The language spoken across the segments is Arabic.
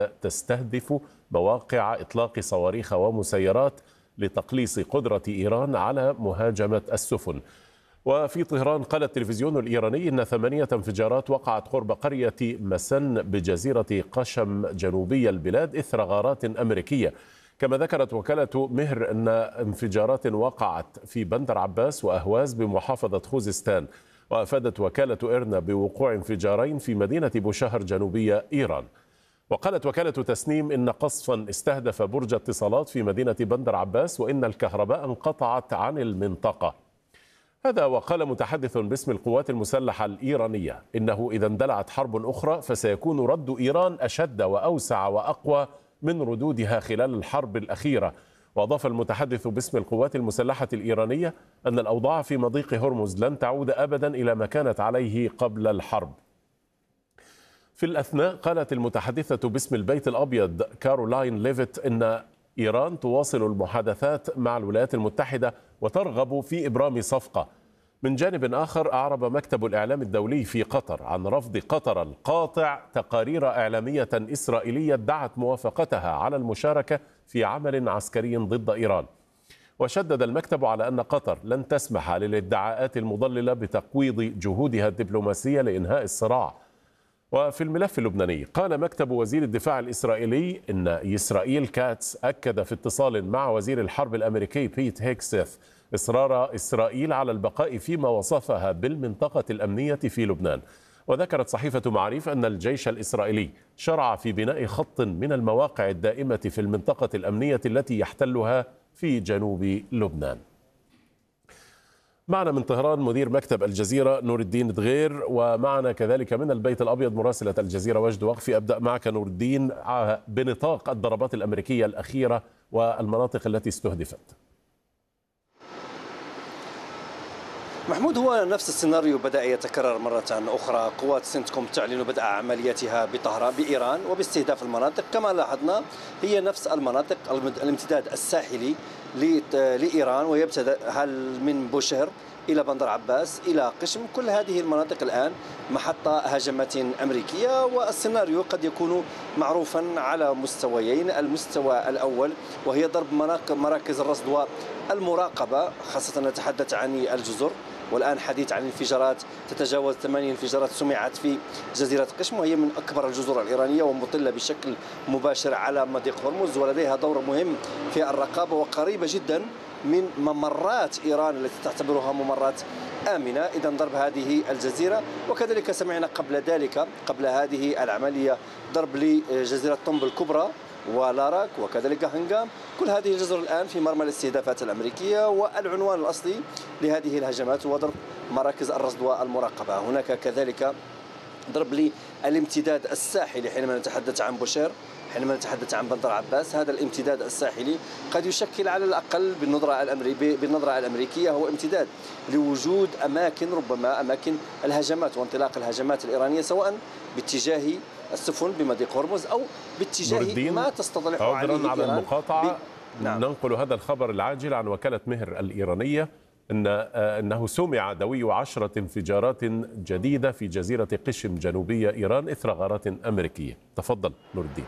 تستهدف مواقع إطلاق صواريخ ومسيرات لتقليص قدرة إيران على مهاجمة السفن. وفي طهران قال التلفزيون الإيراني إن 8 انفجارات وقعت قرب قرية مسن بجزيرة قشم جنوبي البلاد إثر غارات أمريكية. كما ذكرت وكالة مهر أن انفجارات وقعت في بندر عباس وأهواز بمحافظة خوزستان. وأفادت وكالة إيرنا بوقوع انفجارين في مدينة بوشهر جنوبية إيران. وقالت وكالة تسنيم إن قصفا استهدف برج اتصالات في مدينة بندر عباس وإن الكهرباء انقطعت عن المنطقة. هذا وقال متحدث باسم القوات المسلحة الإيرانية إنه إذا اندلعت حرب أخرى فسيكون رد إيران أشد وأوسع وأقوى من ردودها خلال الحرب الأخيرة. وأضاف المتحدث باسم القوات المسلحة الإيرانية أن الأوضاع في مضيق هرمز لن تعود أبدا إلى ما كانت عليه قبل الحرب. في الأثناء قالت المتحدثة باسم البيت الأبيض كارولاين ليفيت إن إيران تواصل المحادثات مع الولايات المتحدة وترغب في إبرام صفقة. من جانب آخر أعرب مكتب الإعلام الدولي في قطر عن رفض قطر القاطع تقارير إعلامية إسرائيلية ادعت موافقتها على المشاركة في عمل عسكري ضد إيران. وشدد المكتب على أن قطر لن تسمح للادعاءات المضللة بتقويض جهودها الدبلوماسية لإنهاء الصراع. وفي الملف اللبناني قال مكتب وزير الدفاع الإسرائيلي إن إسرائيل كاتس أكد في اتصال مع وزير الحرب الأمريكي بيت هيكسيث إصرار إسرائيل على البقاء فيما وصفها بالمنطقة الأمنية في لبنان. وذكرت صحيفة معاريف أن الجيش الإسرائيلي شرع في بناء خط من المواقع الدائمة في المنطقة الأمنية التي يحتلها في جنوب لبنان. معنا من طهران مدير مكتب الجزيرة نور الدين دغير، ومعنا كذلك من البيت الأبيض مراسلة الجزيرة وجد وقفي. أبدأ معك نور الدين بنطاق الضربات الأمريكية الأخيرة والمناطق التي استهدفت. محمود، هو نفس السيناريو بدأ يتكرر مرة أخرى. قوات سنتكوم تعلن بدء عملياتها بطهران بإيران وباستهداف المناطق. كما لاحظنا هي نفس المناطق، الامتداد الساحلي لإيران، ويبتدأ من بوشهر إلى بندر عباس إلى قشم. كل هذه المناطق الآن محط هجمات أمريكية، والسيناريو قد يكون معروفا على مستويين. المستوى الأول وهي ضرب مراكز الرصد والمراقبة، خاصة نتحدث عن الجزر، والآن حديث عن انفجارات تتجاوز 8 انفجارات سمعت في جزيرة قشم، وهي من أكبر الجزر الإيرانية ومطلة بشكل مباشر على مضيق هرمز، ولديها دور مهم في الرقابة وقريبة جدا من ممرات إيران التي تعتبرها ممرات آمنة. إذا ضرب هذه الجزيرة، وكذلك سمعنا قبل هذه العملية ضرب لجزيرة طنب الكبرى ولاراك وكذلك هنغام. كل هذه الجزر الآن في مرمى الاستهدافات الأمريكية، والعنوان الأصلي لهذه الهجمات هو ضرب مراكز الرصد والمراقبة. هناك كذلك ضرب للامتداد الساحلي حينما نتحدث عن بوشير، حينما نتحدث عن بندر عباس. هذا الامتداد الساحلي قد يشكل على الأقل بالنظرة الأمريكية هو امتداد لوجود ربما أماكن الهجمات وانطلاق الهجمات الإيرانية، سواء باتجاه السفن بمضيق هرمز أو باتجاه ما تستطلع عليه إيران. على المقاطعة ننقل هذا الخبر العاجل عن وكالة مهر الإيرانية أنه سمع دوي 10 انفجارات جديدة في جزيرة قشم جنوبية إيران إثر غارات أمريكية. تفضل نور الدين.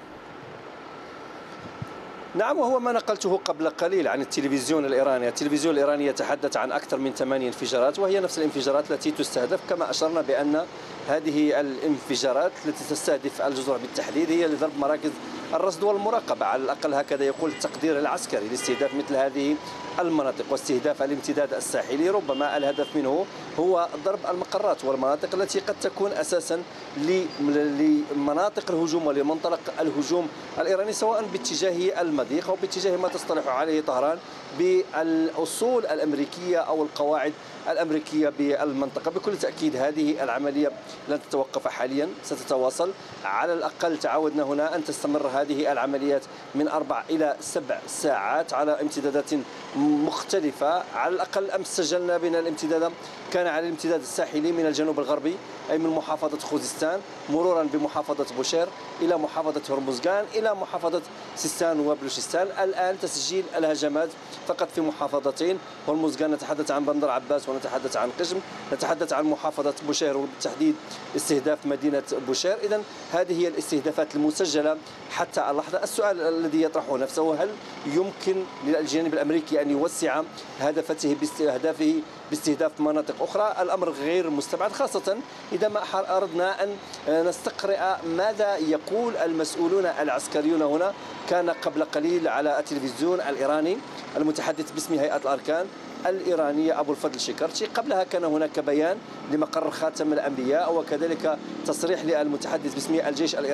نعم، وهو ما نقلته قبل قليل عن التلفزيون الإيراني. التلفزيون الإيراني يتحدث عن أكثر من 8 انفجارات، وهي نفس الانفجارات التي تستهدف. كما أشرنا بأن هذه الانفجارات التي تستهدف الجزر بالتحديد هي لضرب مراكز الرصد والمراقبة، على الأقل هكذا يقول التقدير العسكري لاستهداف مثل هذه المناطق. واستهداف الامتداد الساحلي ربما الهدف منه هو ضرب المقرات والمناطق التي قد تكون أساسا لمناطق الهجوم ولمنطلق الهجوم الإيراني، سواء باتجاه المضيق أو باتجاه ما تصطلح عليه طهران بالأصول الأمريكية أو القواعد الأمريكية بالمنطقة. بكل تأكيد هذه العملية لن تتوقف حاليا، ستتواصل. على الأقل تعودنا هنا أن تستمر هذه العمليات من 4 إلى 7 ساعات على امتدادات مختلفة. على الأقل أمس سجلنا بأن الامتداد كان على الامتداد الساحلي من الجنوب الغربي، أي من محافظة خوزستان مرورا بمحافظة بوشير إلى محافظة هرمزغان إلى محافظة سيستان وبلوشستان. الآن تسجيل الهجمات فقط في محافظتين، هرمزغان نتحدث عن بندر عباس ونتحدث عن قشم، نتحدث عن محافظة بوشير وبالتحديد استهداف مدينة بوشير. إذن هذه هي الاستهدافات المسجلة حتى اللحظة. السؤال الذي يطرحه نفسه: هل يمكن للجانب الأمريكي أن يوسع هدفه باستهداف مناطق أخرى؟ الأمر غير مستبعد، خاصة إذا ما أردنا أن نستقرئ ماذا يقول المسؤولون العسكريون هنا. كان قبل قليل على التلفزيون الإيراني المتحدث باسم هيئة الأركان الإيرانية أبو الفضل شكرتشي، قبلها كان هناك بيان لمقر خاتم الأنبياء، وكذلك تصريح للمتحدث باسم الجيش الإيراني